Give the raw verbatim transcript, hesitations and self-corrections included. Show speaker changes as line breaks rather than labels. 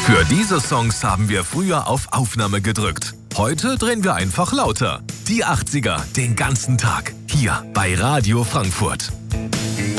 Für diese Songs haben wir früher auf Aufnahme gedrückt. Heute drehen wir einfach lauter. Die achtziger, den ganzen Tag. Hier bei Radio Frankfurt.